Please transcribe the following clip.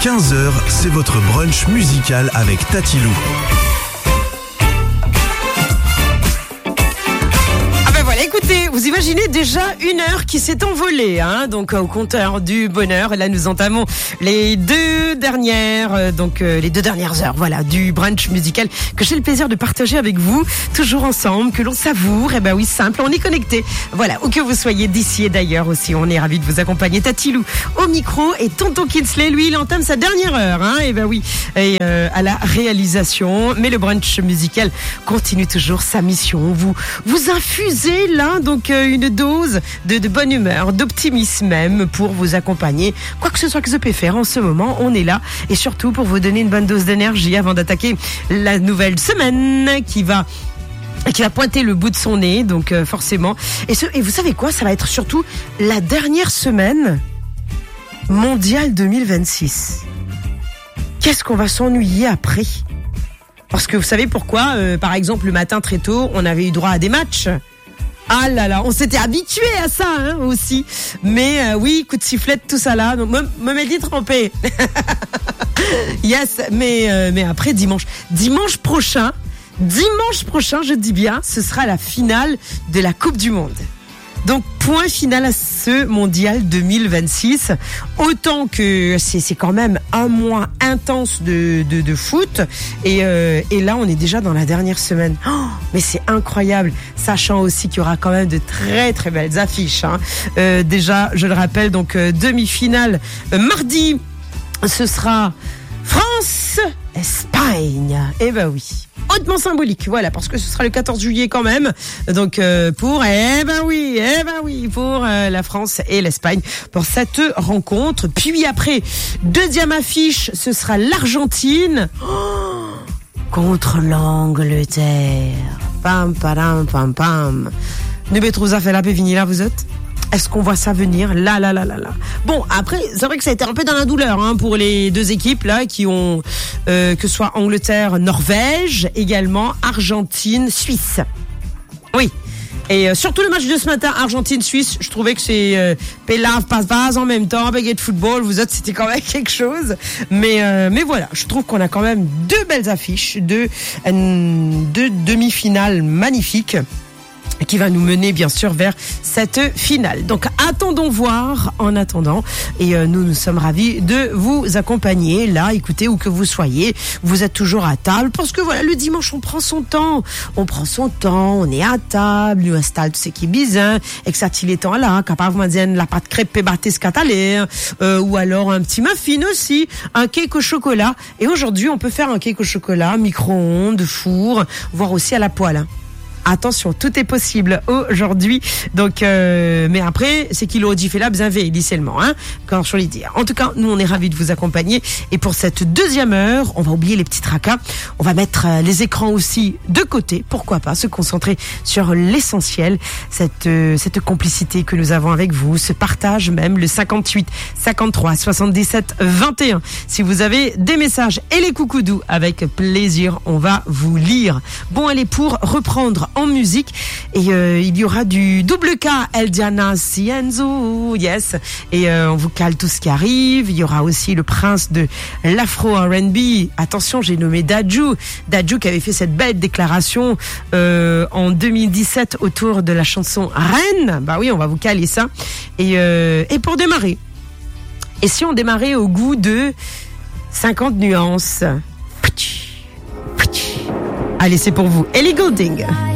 15h, c'est votre brunch musical avec Tati Lou. Écoutez, vous imaginez déjà une heure qui s'est envolée, donc au compteur du bonheur. Et là, nous entamons les deux dernières heures, voilà, du brunch musical que j'ai le plaisir de partager avec vous, toujours ensemble, que l'on savoure. Et ben oui, simple, on est connecté. Voilà, où que vous soyez d'ici et d'ailleurs aussi, on est ravis de vous accompagner. Tati Lou au micro et Tonton Kinsley, lui, il entame sa dernière heure, et ben oui, et à la réalisation. Mais le brunch musical continue toujours sa mission. Vous infusez là donc une dose de bonne humeur, d'optimisme même pour vous accompagner. Quoi que ce soit que je peux faire en ce moment, on est là et surtout pour vous donner une bonne dose d'énergie avant d'attaquer la nouvelle semaine qui va pointer le bout de son nez, donc forcément. Et vous savez quoi, ça va être surtout la dernière semaine mondiale 2026. Qu'est-ce qu'on va s'ennuyer après ? Parce que vous savez pourquoi, par exemple, le matin très tôt, on avait eu droit à des matchs. Ah là là, on s'était habitué à ça aussi. Mais oui, coup de sifflet, tout ça là. Donc, me dit trempé. Yes, mais après dimanche prochain, je dis bien, ce sera la finale de la Coupe du Monde. Donc point final à ce mondial 2026. Autant que c'est quand même un mois intense de foot et là on est déjà dans la dernière semaine. Oh, mais c'est incroyable, sachant aussi qu'il y aura quand même de très très belles affiches. Déjà, je le rappelle, donc demi-finale mardi, ce sera France-Espagne. Eh ben oui. Hautement symbolique, voilà, parce que ce sera le 14 juillet quand même. Donc pour la France et l'Espagne pour cette rencontre. Puis après, deuxième affiche, ce sera l'Argentine contre l'Angleterre. Pam pam pam pam. Nebetrouza fait la pévini là, vous êtes? Est-ce qu'on voit ça venir? Là. Bon, après, c'est vrai que ça a été un peu dans la douleur pour les deux équipes là qui ont que ce soit Angleterre, Norvège, également Argentine, Suisse. Oui. Et surtout le match de ce matin, Argentine-Suisse, je trouvais que c'est Pélave passe en même temps, baguette de football, vous autres c'était quand même quelque chose. Mais voilà, je trouve qu'on a quand même deux belles affiches, deux demi-finales magnifiques, qui va nous mener bien sûr vers cette finale. Donc attendons voir en attendant, et nous sommes ravis de vous accompagner là. Écoutez, où que vous soyez, vous êtes toujours à table, parce que voilà, le dimanche on prend son temps, on est à table, nous installe tout ce qui est bizarre, et que ça il est temps là, capable vous dire la pâte crêpe batée scatalaire, ou alors un petit muffin aussi, un cake au chocolat. Et aujourd'hui on peut faire un cake au chocolat micro-ondes, four, voire aussi à la poêle. Attention, tout est possible aujourd'hui. Donc, mais après, c'est qu'il aurait dit fait là, bien veille, initialement, quand je les dire. En tout cas, nous, on est ravis de vous accompagner. Et pour cette deuxième heure, on va oublier les petits tracas. On va mettre les écrans aussi de côté. Pourquoi pas se concentrer sur l'essentiel, cette complicité que nous avons avec vous, ce partage même, le 58 53 77 21. Si vous avez des messages et les coucoudous, avec plaisir, on va vous lire. Bon, allez, pour reprendre en musique, et il y aura du double K, El Diana Cienzo, yes, et on vous cale tout ce qui arrive. Il y aura aussi le prince de l'afro R&B, attention, j'ai nommé Dadju qui avait fait cette belle déclaration en 2017 autour de la chanson Reine. Bah oui, on va vous caler ça, et pour démarrer, et si on démarrait au goût de 50 nuances, allez, c'est pour vous, Ellie Goulding.